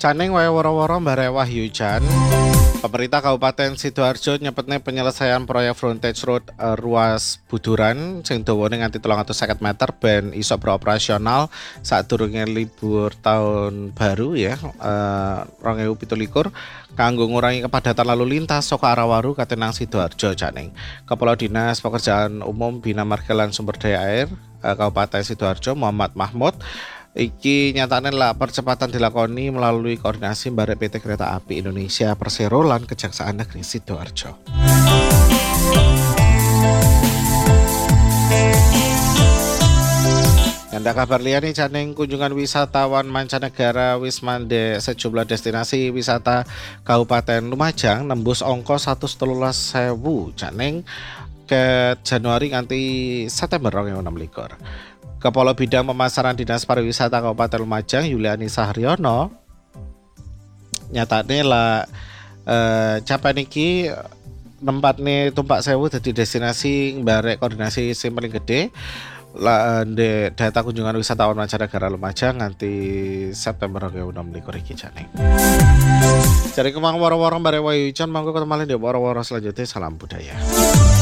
Caneng wae woro-woro mbare wahyu jan. Pemerintah Kabupaten Sidoarjo nyepetne penyelesaian proyek frontage road ruas Buduran sing dawane nganti 350 meter ben iso beroperasional sadurunge libur tahun baru ya 2017 kanggo ngurangi kepadatan lalu lintas saka arah Waru katenang Sidoarjo Caneng. Kepala Dinas Pekerjaan Umum Bina Marga lan Sumber Daya Air Kabupaten Sidoarjo Muhammad Mahmud iki nyatane lah percepatan dilakoni melalui koordinasi bareng PT Kereta Api Indonesia Persero lan Kejaksaan Negeri Sidoarjo. Ada kabar liyane Caneng kunjungan wisatawan mancanegara wis mandhe sejumlah destinasi wisata Kabupaten Lumajang nembus angka 113.000 Caneng ke Januari nganti September 2026. Kepala Bidang Pemasaran Dinas Pariwisata Kabupaten Lumajang Yuliani Sahryono nyatane lah capaian iki tempatne Tumpak Sewu dadi destinasi barek koordinasi sing paling gede lah data kunjungan wisatawan mancanegara Lumajang nganti September 2026 iki Caneng. Jare kemang woro-woro bare wayu jan mangko ketemu di woro-woro selanjutnya salam budaya.